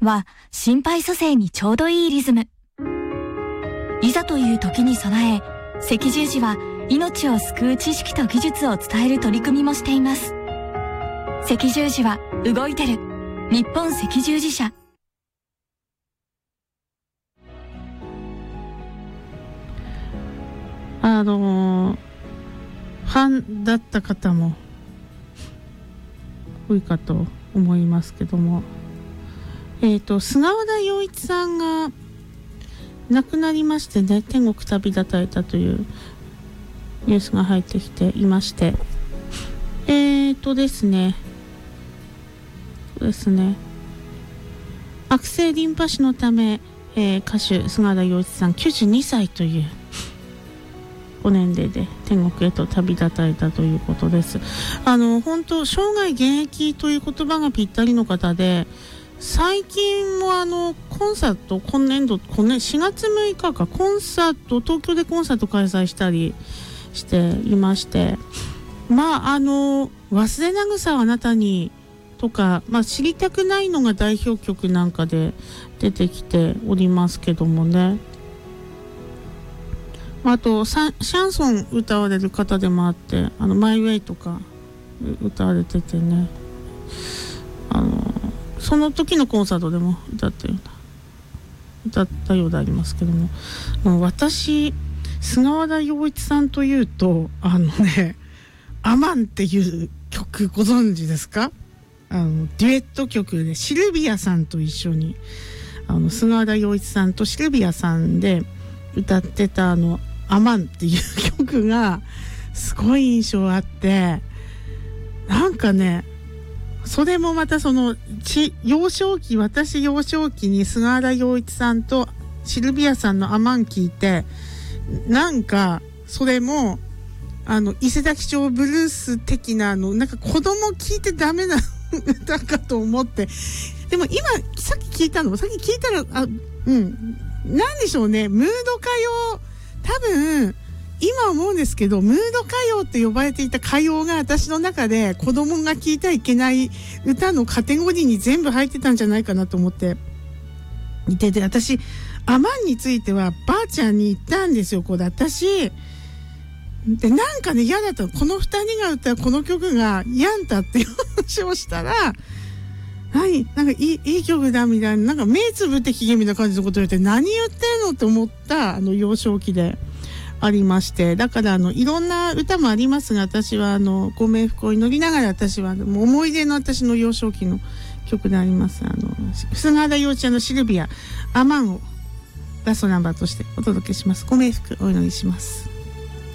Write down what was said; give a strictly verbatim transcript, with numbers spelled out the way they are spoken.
は心肺蘇生にちょうどいいリズム。いざという時に備え、赤十字は命を救う知識と技術を伝える取り組みもしています。赤十字は動いてる。日本赤十字社。 あのー、ファンだった方も多いかと思いますけども、えっと菅原洋一さんが亡くなりましてね、天国旅立たれたというニュースが入ってきていまして、えっとですねそうですね悪性リンパ腫のため、えー、歌手菅原洋一さんきゅうじゅうにさいというご年齢で天国へと旅立たれたということです。あの本当生涯現役という言葉がぴったりの方で、最近もあのコンサート今年度今年しがつむいかかコンサート東京でコンサート開催したりしていまして、まああの忘れなぐさあなたにとか、まあ、知りたくないのが代表曲なんかで出てきておりますけどもね、あとシャンソン歌われる方でもあって、あのマイウェイとか歌われててね、あのその時のコンサートでも歌ったような歌ったようでありますけども、もう私菅原洋一さんというとあのねアマンっていう曲ご存知ですか？あのデュエット曲でシルビアさんと一緒にあの菅原洋一さんとシルビアさんで歌ってたあのアマンっていう曲がすごい印象あって、なんかねそれもまたそのち幼少期私幼少期に菅原洋一さんとシルビアさんのアマン聞いて、なんかそれもあの伊勢崎町ブルース的なのなんか子供聞いてダメな歌かと思って、でも今さっき聞いたのさっき聞いたらあうんなんでしょうね、ムード歌謡、多分今思うんですけどムード歌謡って呼ばれていた歌謡が私の中で子供が聴いてはいけない歌のカテゴリーに全部入ってたんじゃないかなと思っていて、で私アマンについてはばあちゃんに言ったんですよ。これ私でなんかね嫌だったの、このふたりが歌うこの曲が嫌んだっていう話をしたら、何なんかいい、いい曲だみたいな、なんか目つぶって聞けみたいな感じのことを言って、何言ってんのって思ったあの幼少期でありまして、だからあのいろんな歌もありますが、私はあのご冥福を祈りながら、私はもう思い出の私の幼少期の曲でありますあの菅原洋一さんのシルビアアマンをラストナンバーとしてお届けします。ご冥福お祈りします。